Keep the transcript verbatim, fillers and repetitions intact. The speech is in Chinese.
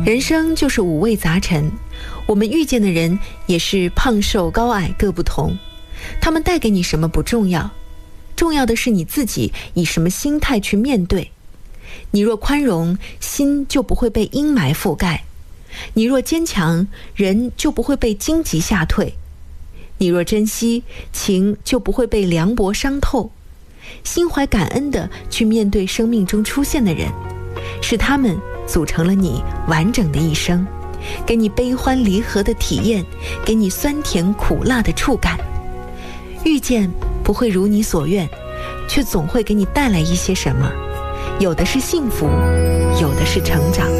人生就是五味杂陈，我们遇见的人也是胖瘦高矮各不同，他们带给你什么不重要，重要的是你自己以什么心态去面对。你若宽容，心就不会被阴霾覆盖；你若坚强，人就不会被荆棘吓退；你若珍惜，情就不会被凉薄伤透。心怀感恩地去面对生命中出现的人，是他们组成了你完整的一生，给你悲欢离合的体验，给你酸甜苦辣的触感。遇见不会如你所愿，却总会给你带来一些什么，有的是幸福，有的是成长。